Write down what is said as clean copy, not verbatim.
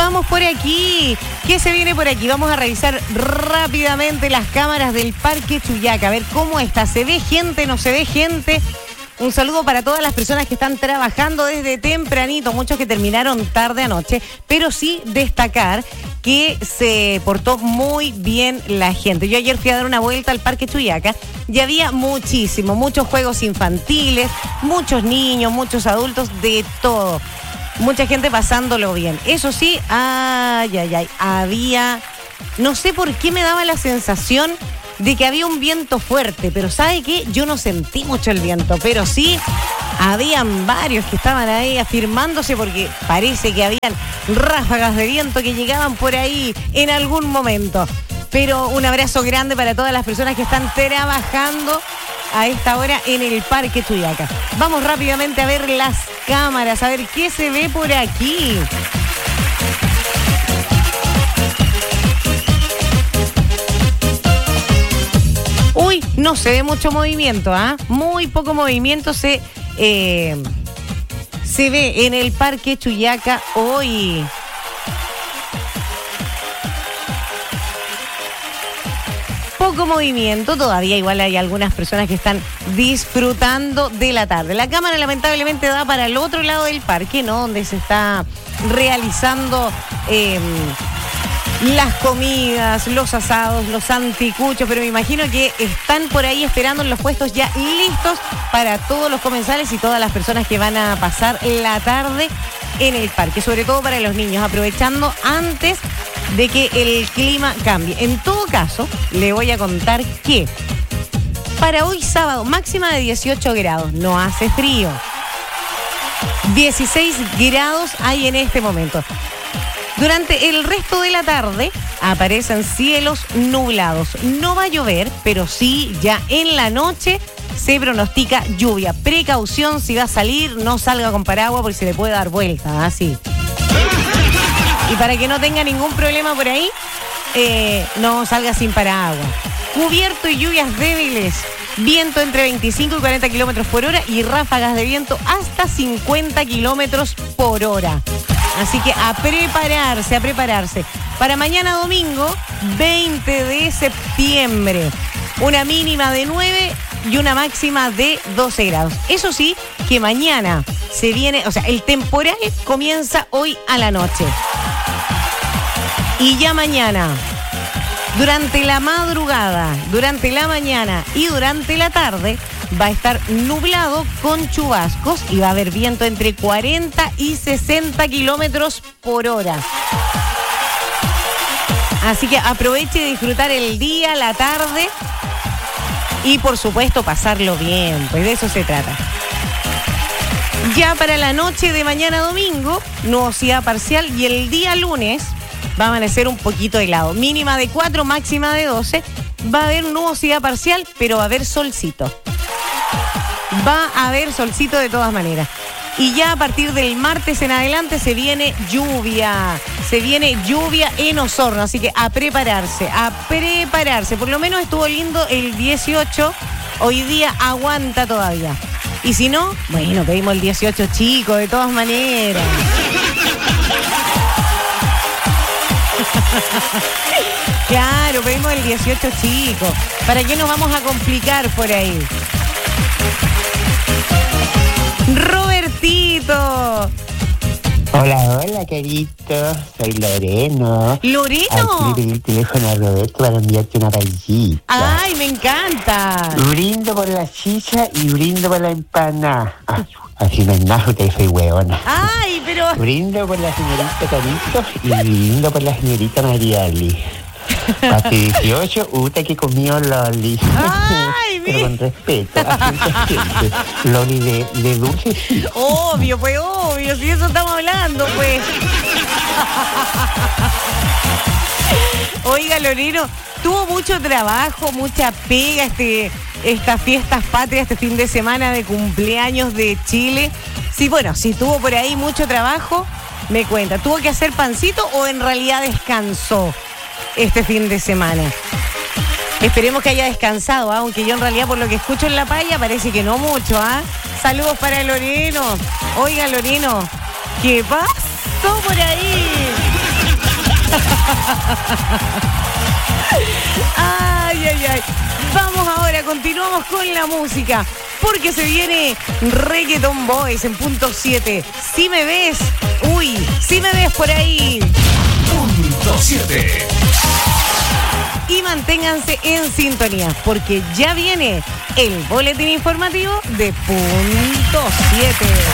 saludamos por aquí. ¿Qué se viene por aquí? Vamos a revisar rápidamente las cámaras del Parque Chuyaca. A ver cómo está. ¿Se ve gente? ¿No se ve gente? Un saludo para todas las personas que están trabajando desde tempranito, muchos que terminaron tarde anoche, pero sí destacar que se portó muy bien la gente. Yo ayer fui a dar una vuelta al Parque Chuyaca y había muchos juegos infantiles, muchos niños, muchos adultos, de todo. Mucha gente pasándolo bien. Eso sí, había, no sé por qué me daba la sensación de que había un viento fuerte, pero ¿sabe qué? Yo no sentí mucho el viento, pero sí habían varios que estaban ahí afirmándose porque parece que habían ráfagas de viento que llegaban por ahí en algún momento. Pero un abrazo grande para todas las personas que están trabajando a esta hora en el Parque Chuyaca. Vamos rápidamente a ver las cámaras, a ver qué se ve por aquí. Uy, no se ve mucho movimiento, ¿ah? Muy poco movimiento se ve en el Parque Chuyaca hoy. Poco movimiento, todavía igual hay algunas personas que están disfrutando de la tarde. La cámara lamentablemente da para el otro lado del parque, ¿no? Donde se está realizando las comidas, los asados, los anticuchos, pero me imagino que están por ahí esperando en los puestos ya listos para todos los comensales y todas las personas que van a pasar la tarde en el parque, sobre todo para los niños, aprovechando antes de que el clima cambie. En todo caso, le voy a contar que para hoy sábado, máxima de 18 grados, no hace frío. 16 grados hay en este momento. Durante el resto de la tarde aparecen cielos nublados. No va a llover, pero sí ya en la noche se pronostica lluvia. Precaución, si va a salir, no salga con paraguas porque se le puede dar vuelta, así. Y para que no tenga ningún problema por ahí, no salga sin paraguas. Cubierto y lluvias débiles. Viento entre 25 y 40 kilómetros por hora y ráfagas de viento hasta 50 kilómetros por hora. Así que a prepararse. Para mañana domingo, 20 de septiembre. Una mínima de 9 y una máxima de 12 grados. Eso sí, que mañana se viene, o sea, el temporal comienza hoy a la noche. Y ya mañana, durante la madrugada, durante la mañana y durante la tarde, va a estar nublado con chubascos y va a haber viento entre 40 y 60 kilómetros por hora. Así que aproveche de disfrutar el día, la tarde y por supuesto pasarlo bien, pues de eso se trata. Ya para la noche de mañana domingo, nubosidad parcial y el día lunes va a amanecer un poquito helado. Mínima de 4, máxima de 12. Va a haber nubosidad parcial, pero va a haber solcito. Va a haber solcito de todas maneras. Y ya a partir del martes en adelante se viene lluvia. Se viene lluvia en Osorno. Así que a prepararse, a prepararse. Por lo menos estuvo lindo el 18. Hoy día aguanta todavía. Y si no, bueno, pedimos el 18 chico, de todas maneras. Claro, pedimos el 18 chico. ¿Para qué nos vamos a complicar por ahí? Robertito. Hola, querido. Soy Loreno. ¿Loreno? Aquí le pedí el teléfono a Roberto para enviarte una paellita. ¡Ay, me encanta! Brindo por la chicha y brindo por la empanada. Así no es nada, usted soy hueona. ¡Ay, pero! Brindo por la señorita Carito y brindo por la señorita Mariali. Hasta 18, usted que comió Loli. ¡Ay, pero con respeto, gente. Loli de dulce. Obvio, pues obvio, si eso estamos hablando, pues. Oiga, Loreno, tuvo mucho trabajo, mucha pega estas fiestas patrias, este fin de semana de cumpleaños de Chile. Sí, bueno, si tuvo por ahí mucho trabajo, me cuenta. ¿Tuvo que hacer pancito o en realidad descansó este fin de semana? Esperemos que haya descansado, aunque yo en realidad por lo que escucho en la paya parece que no mucho, ¿ah? Saludos para Loreno. Oiga, Loreno, ¿qué pasó por ahí? Ay, ay, ay. Vamos ahora, continuamos con la música. Porque se viene Reggaeton Boys en punto 7. Si me ves, si me ves por ahí. Punto 7. Y manténganse en sintonía, porque ya viene el boletín informativo de punto 7.